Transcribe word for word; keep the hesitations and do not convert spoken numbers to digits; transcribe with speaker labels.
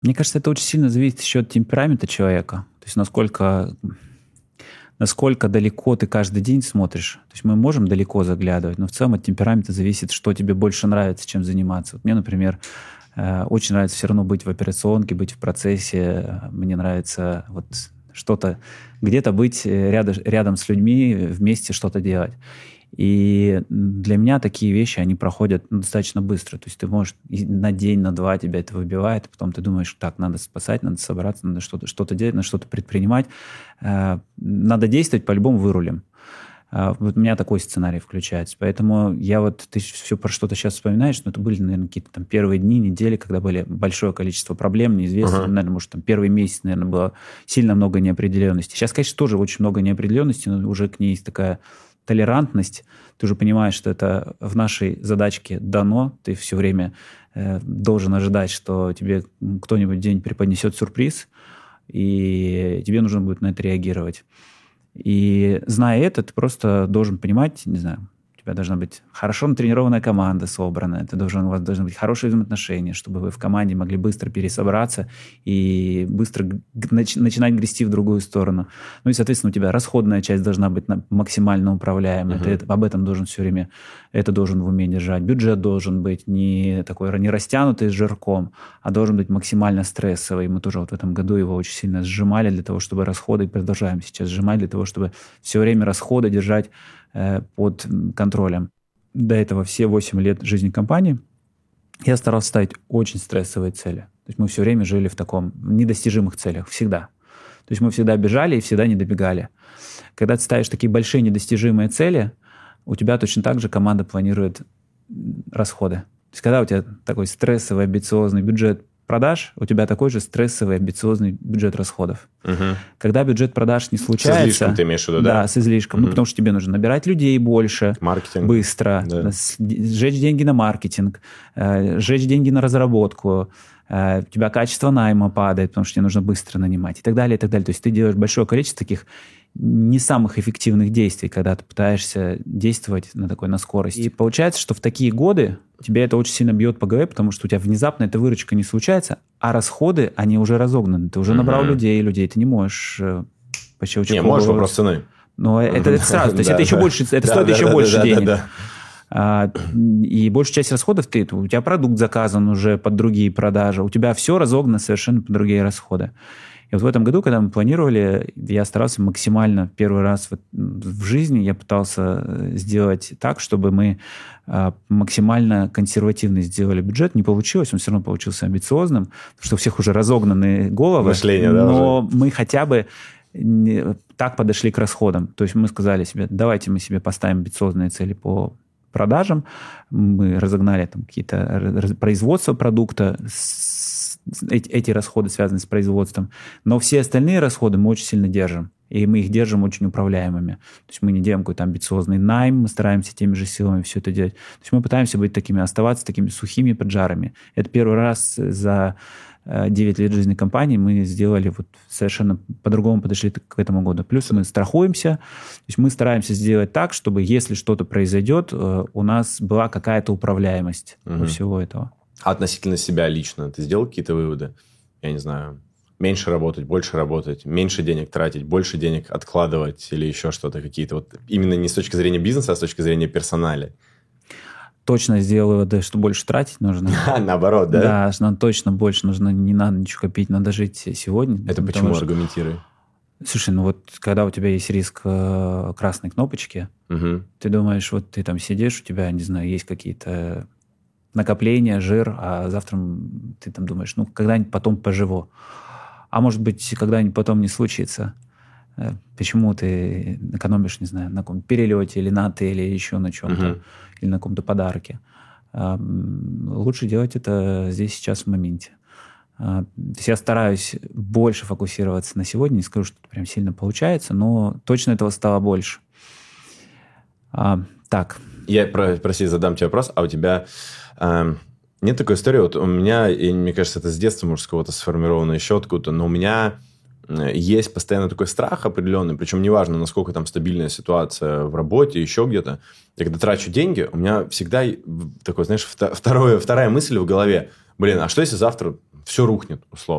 Speaker 1: Мне кажется, это очень сильно зависит еще от темперамента человека. То есть насколько, насколько далеко ты каждый день смотришь. То есть мы можем далеко заглядывать, но в целом от темперамента зависит, что тебе больше нравится, чем заниматься. Вот мне, например, очень нравится все равно быть в операционке, быть в процессе. Мне нравится вот что-то, где-то быть рядом, рядом с людьми, вместе что-то делать. И для меня такие вещи, они проходят достаточно быстро. То есть ты можешь на день, на два тебя это выбивает, потом ты думаешь, так, надо спасать, надо собраться, надо что-то, что-то делать, надо что-то предпринимать. Надо действовать, по-любому вырулим. Вот у меня такой сценарий включается. Поэтому я вот, ты все про что-то сейчас вспоминаешь, но это были, наверное, какие-то там первые дни, недели, когда были большое количество проблем, неизвестных. Uh-huh. Наверное, может, там первый месяц, наверное, было сильно много неопределенности. Сейчас, конечно, тоже очень много неопределенности, но уже к ней есть такая толерантность. Ты уже понимаешь, что это в нашей задачке дано. Ты все время э, должен ожидать, что тебе кто-нибудь день преподнесет сюрприз, и тебе нужно будет на это реагировать. И зная это, ты просто должен понимать, не знаю, у тебя должна быть хорошо натренированная команда собранная, ты должен, у вас должны быть хорошие взаимоотношения, чтобы вы в команде могли быстро пересобраться и быстро нач- начинать грести в другую сторону. Ну и, соответственно, у тебя расходная часть должна быть максимально управляемой. Uh-huh. Ты это, об этом должен все время, это должен в уме держать. Бюджет должен быть не такой, не растянутый с жирком, а должен быть максимально стрессовый. Мы тоже вот в этом году его очень сильно сжимали для того, чтобы расходы, и продолжаем сейчас сжимать для того, чтобы все время расходы держать под контролем. До этого все восемь лет жизни компании я старался ставить очень стрессовые цели. То есть мы все время жили в таком недостижимых целях, всегда. То есть мы всегда бежали и всегда не добегали. Когда ты ставишь такие большие недостижимые цели, у тебя точно так же команда планирует расходы. То есть когда у тебя такой стрессовый, амбициозный бюджет продаж, у тебя такой же стрессовый, амбициозный бюджет расходов. Угу. Когда бюджет продаж не случается... С
Speaker 2: излишком ты имеешь в виду, да?
Speaker 1: Да, с излишком. Угу. Ну, потому что тебе нужно набирать людей больше,
Speaker 2: маркетинг.
Speaker 1: Быстро, да. Сжечь деньги на маркетинг, сжечь деньги на разработку, у тебя качество найма падает, потому что тебе нужно быстро нанимать и так далее, и так далее. То есть ты делаешь большое количество таких не самых эффективных действий, когда ты пытаешься действовать на такой, на скорости. И получается, что в такие годы тебе это очень сильно бьет по голове, потому что у тебя внезапно эта выручка не случается, а расходы, они уже разогнаны. Ты уже набрал uh-huh. людей, людей. Ты не можешь по щелчку...
Speaker 2: Не, можешь вопрос цены.
Speaker 1: Но это, это сразу. То есть это еще больше, это стоит еще больше денег. И большая часть расходов, ты, у тебя продукт заказан уже под другие продажи, у тебя все разогнано совершенно под другие расходы. И вот в этом году, когда мы планировали, я старался максимально первый раз в, в жизни, я пытался сделать так, чтобы мы а, максимально консервативно сделали бюджет. Не получилось, он все равно получился амбициозным, потому что у всех уже разогнаны головы.
Speaker 2: Мышление, да,
Speaker 1: но
Speaker 2: уже.
Speaker 1: Мы хотя бы не, так подошли к расходам. То есть мы сказали себе, давайте мы себе поставим амбициозные цели по продажам. Мы разогнали там какие-то производства продукта, Эти, эти расходы связаны с производством. Но все остальные расходы мы очень сильно держим. И мы их держим очень управляемыми. То есть мы не делаем какой-то амбициозный найм, мы стараемся теми же силами все это делать. То есть мы пытаемся быть такими, оставаться такими сухими поджарами. Это первый раз за девять лет жизни компании мы сделали вот совершенно по-другому подошли к этому году. Плюс мы страхуемся. То есть мы стараемся сделать так, чтобы если что-то произойдет, у нас была какая-то управляемость угу. у всего этого.
Speaker 2: А относительно себя лично ты сделал какие-то выводы? Я не знаю, меньше работать, больше работать, меньше денег тратить, больше денег откладывать или еще что-то, какие-то вот именно не с точки зрения бизнеса, а с точки зрения персонали?
Speaker 1: Точно сделал выводы, что больше тратить нужно.
Speaker 2: Наоборот, да?
Speaker 1: Да, что нам точно больше нужно, не надо ничего копить, надо жить сегодня.
Speaker 2: Это почему, что... аргументируй?
Speaker 1: Слушай, ну вот когда у тебя есть риск э, красной кнопочки, угу. ты думаешь, вот ты там сидишь, у тебя, не знаю, есть какие-то... накопление, жир, а завтра ты там думаешь, ну, когда-нибудь потом поживу. А может быть, когда-нибудь потом не случится. Почему ты экономишь, не знаю, на каком-то перелете или на отеле, или еще на чем-то, uh-huh. или на каком-то подарке. Лучше делать это здесь, сейчас, в моменте. То есть я стараюсь больше фокусироваться на сегодня, не скажу, что это прям сильно получается, но точно этого стало больше. Так.
Speaker 2: Я, прости, задам тебе вопрос, а у тебя... Нет такой истории, вот у меня, и мне кажется, это с детства, может, с кого-то сформировано еще откуда-то, но у меня есть постоянно такой страх определенный, причем неважно, насколько там стабильная ситуация в работе, еще где-то. Я когда трачу деньги, у меня всегда такой, знаешь, второе, вторая мысль в голове, блин, а что если завтра все рухнет, условно?